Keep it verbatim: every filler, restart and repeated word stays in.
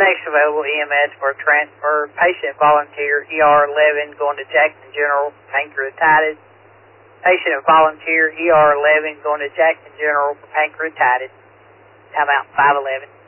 Next available E M S for transfer, patient volunteer, E R eleven, going to Jackson General, pancreatitis. Patient volunteer, E R eleven, going to Jackson General for pancreatitis. Time out, five eleven.